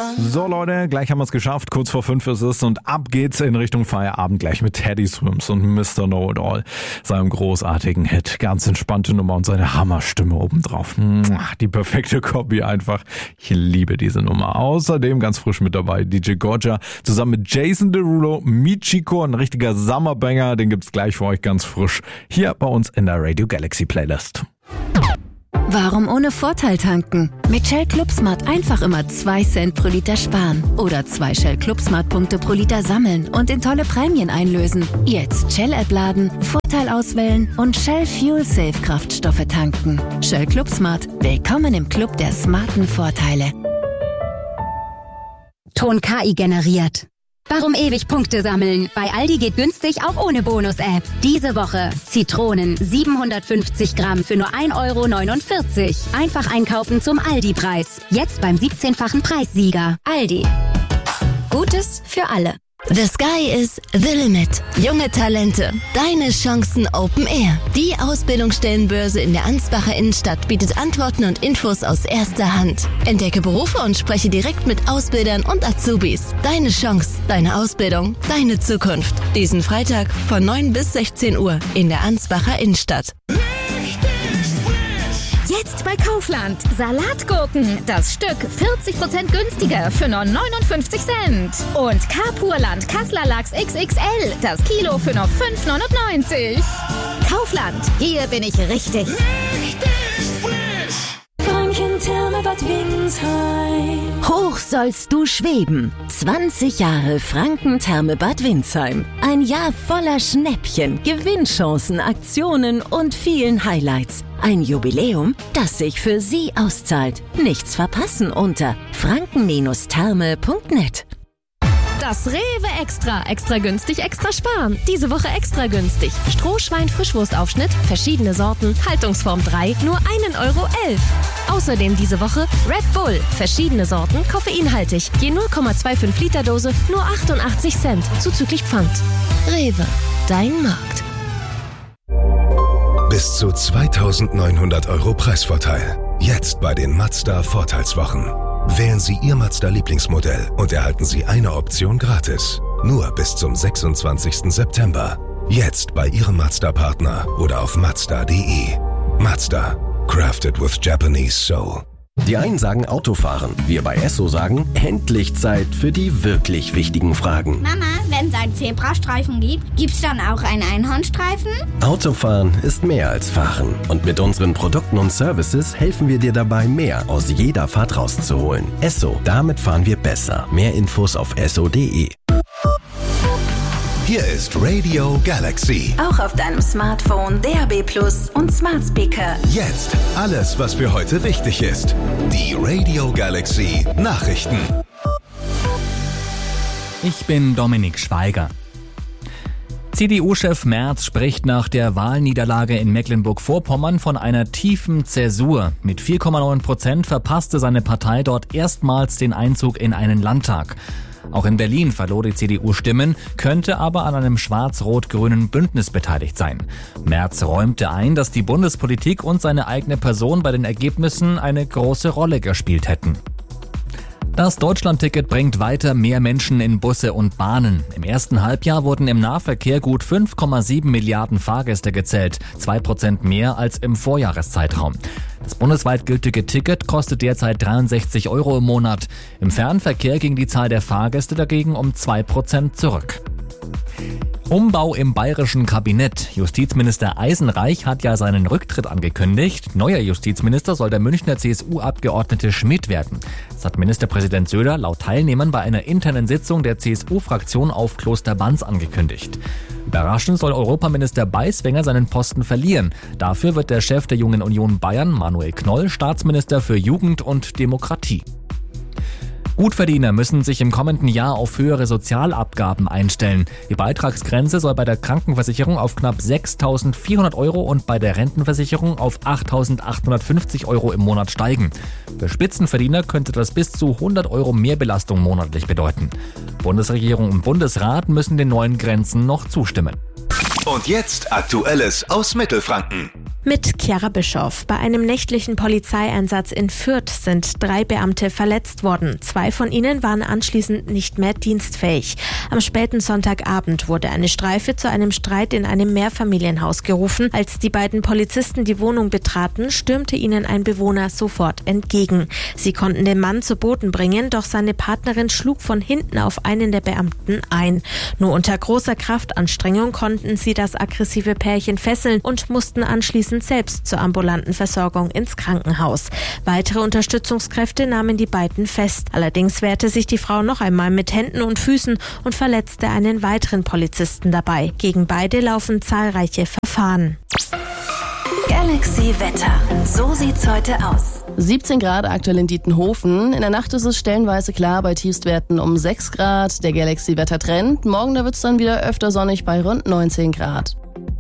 So Leute, gleich haben wir es geschafft. Kurz vor 5 ist es und ab geht's in Richtung Feierabend gleich mit Teddy Swims und Mr. Know-It-All. Seinem großartigen Hit. Ganz entspannte Nummer und seine Hammerstimme obendrauf. Die perfekte Kombi einfach. Ich liebe diese Nummer. Außerdem ganz frisch mit dabei DJ Gorja zusammen mit Jason Derulo, Michiko, ein richtiger Summerbanger. Den gibt's gleich für euch ganz frisch hier bei uns in der Radio Galaxy Playlist. Warum ohne Vorteil tanken? Mit Shell ClubSmart einfach immer 2 Cent pro Liter sparen. Oder 2 Shell ClubSmart-Punkte pro Liter sammeln und in tolle Prämien einlösen. Jetzt Shell-App laden, Vorteil auswählen und Shell Fuel Safe Kraftstoffe tanken. Shell ClubSmart. Willkommen im Club der smarten Vorteile. Ton KI generiert. Warum ewig Punkte sammeln? Bei Aldi geht günstig auch ohne Bonus-App. Diese Woche Zitronen 750 Gramm für nur 1,49 €. Einfach einkaufen zum Aldi-Preis. Jetzt beim 17-fachen Preissieger. Aldi. Gutes für alle. The sky is the limit. Junge Talente, deine Chancen Open Air. Die Ausbildungsstellenbörse in der Ansbacher Innenstadt bietet Antworten und Infos aus erster Hand. Entdecke Berufe und spreche direkt mit Ausbildern und Azubis. Deine Chance, deine Ausbildung, deine Zukunft. Diesen Freitag von 9 bis 16 Uhr in der Ansbacher Innenstadt. Jetzt bei Kaufland. Salatgurken. Das Stück 40% günstiger für nur 59 Cent. Und Carpurland Kasseler Lachs XXL. Das Kilo für nur 5,99 €. Kaufland. Hier bin ich richtig. Franken-Therme Bad Windsheim. Hoch sollst du schweben. 20 Jahre Franken-Therme Bad Windsheim. Ein Jahr voller Schnäppchen, Gewinnchancen, Aktionen und vielen Highlights. Ein Jubiläum, das sich für Sie auszahlt. Nichts verpassen unter franken-therme.net. Das Rewe Extra. Extra günstig, extra sparen. Diese Woche extra günstig. Strohschwein-Frischwurstaufschnitt, verschiedene Sorten, Haltungsform 3, nur 1,11 €. Außerdem diese Woche Red Bull, verschiedene Sorten, koffeinhaltig. Je 0,25 Liter Dose, nur 88 Cent, zuzüglich Pfand. Rewe, dein Markt. Bis zu 2.900 € Preisvorteil. Jetzt bei den Mazda Vorteilswochen. Wählen Sie Ihr Mazda-Lieblingsmodell und erhalten Sie eine Option gratis. Nur bis zum 26. September. Jetzt bei Ihrem Mazda-Partner oder auf Mazda.de. Mazda. Crafted with Japanese Soul. Die einen sagen Autofahren, wir bei Esso sagen, endlich Zeit für die wirklich wichtigen Fragen. Mama, wenn es einen Zebrastreifen gibt, gibt's dann auch einen Einhornstreifen? Autofahren ist mehr als Fahren. Und mit unseren Produkten und Services helfen wir dir dabei, mehr aus jeder Fahrt rauszuholen. Esso, damit fahren wir besser. Mehr Infos auf esso.de. Hier ist Radio Galaxy. Auch auf deinem Smartphone, DAB+ und Smart Speaker. Jetzt alles, was für heute wichtig ist. Die Radio Galaxy Nachrichten. Ich bin Dominik Schweiger. CDU-Chef Merz spricht nach der Wahlniederlage in Mecklenburg-Vorpommern von einer tiefen Zäsur. Mit 4,9% verpasste seine Partei dort erstmals den Einzug in einen Landtag. Auch in Berlin verlor die CDU Stimmen, könnte aber an einem schwarz-rot-grünen Bündnis beteiligt sein. Merz räumte ein, dass die Bundespolitik und seine eigene Person bei den Ergebnissen eine große Rolle gespielt hätten. Das Deutschlandticket bringt weiter mehr Menschen in Busse und Bahnen. Im ersten Halbjahr wurden im Nahverkehr gut 5,7 Milliarden Fahrgäste gezählt, 2% mehr als im Vorjahreszeitraum. Das bundesweit gültige Ticket kostet derzeit 63 € im Monat. Im Fernverkehr ging die Zahl der Fahrgäste dagegen um 2% zurück. Umbau im bayerischen Kabinett. Justizminister Eisenreich hat ja seinen Rücktritt angekündigt. Neuer Justizminister soll der Münchner CSU-Abgeordnete Schmidt werden. Das hat Ministerpräsident Söder laut Teilnehmern bei einer internen Sitzung der CSU-Fraktion auf Kloster Banz angekündigt. Überraschend soll Europaminister Beiswenger seinen Posten verlieren. Dafür wird der Chef der Jungen Union Bayern, Manuel Knoll, Staatsminister für Jugend und Demokratie. Gutverdiener müssen sich im kommenden Jahr auf höhere Sozialabgaben einstellen. Die Beitragsgrenze soll bei der Krankenversicherung auf knapp 6.400 € und bei der Rentenversicherung auf 8.850 € im Monat steigen. Für Spitzenverdiener könnte das bis zu 100 € Mehrbelastung monatlich bedeuten. Bundesregierung und Bundesrat müssen den neuen Grenzen noch zustimmen. Und jetzt Aktuelles aus Mittelfranken. Mit Chiara Bischoff. Bei einem nächtlichen Polizeieinsatz in Fürth sind 3 Beamte verletzt worden. 2 von ihnen waren anschließend nicht mehr dienstfähig. Am späten Sonntagabend wurde eine Streife zu einem Streit in einem Mehrfamilienhaus gerufen. Als die beiden Polizisten die Wohnung betraten, stürmte ihnen ein Bewohner sofort entgegen. Sie konnten den Mann zu Boden bringen, doch seine Partnerin schlug von hinten auf einen der Beamten ein. Nur unter großer Kraftanstrengung konnten sie das aggressive Pärchen fesseln und mussten anschließend selbst zur ambulanten Versorgung ins Krankenhaus. Weitere Unterstützungskräfte nahmen die beiden fest. Allerdings wehrte sich die Frau noch einmal mit Händen und Füßen und verletzte einen weiteren Polizisten dabei. Gegen beide laufen zahlreiche Verfahren. Galaxy Wetter. So sieht's heute aus. 17 Grad aktuell in Dietenhofen. In der Nacht ist es stellenweise klar bei Tiefstwerten um 6 Grad. Der Galaxy-Wettertrend. Morgen da wird's dann wieder öfter sonnig bei rund 19 Grad.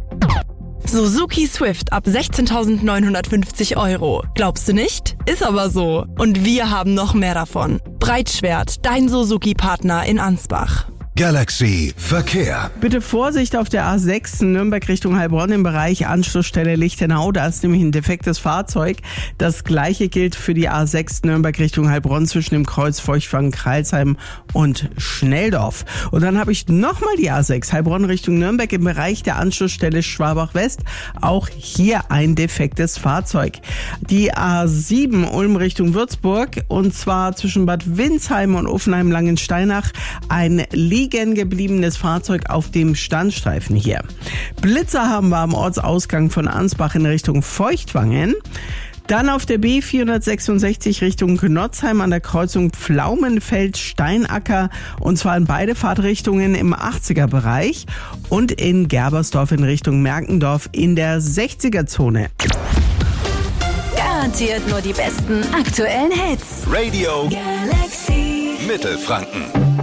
Suzuki Swift ab 16.950 €. Glaubst du nicht? Ist aber so. Und wir haben noch mehr davon. Breitschwert, dein Suzuki-Partner in Ansbach. Galaxy Verkehr. Bitte Vorsicht auf der A6 Nürnberg Richtung Heilbronn im Bereich Anschlussstelle Lichtenau. Da ist nämlich ein defektes Fahrzeug. Das gleiche gilt für die A6 Nürnberg Richtung Heilbronn zwischen dem Kreuz Feuchtwangen-Kreilsheim und Schnelldorf. Und dann habe ich nochmal die A6 Heilbronn Richtung Nürnberg im Bereich der Anschlussstelle Schwabach West. Auch hier ein defektes Fahrzeug. Die A7 Ulm Richtung Würzburg und zwar zwischen Bad Windsheim und Offenheim-Langensteinach ein liegen gebliebenes Fahrzeug auf dem Standstreifen hier. Blitzer haben wir am Ortsausgang von Ansbach in Richtung Feuchtwangen. Dann auf der B466 Richtung Knotzheim an der Kreuzung Pflaumenfeld-Steinacker und zwar in beide Fahrtrichtungen im 80er-Bereich und in Gerbersdorf in Richtung Merkendorf in der 60er-Zone. Garantiert nur die besten aktuellen Hits. Radio Galaxy Mittelfranken.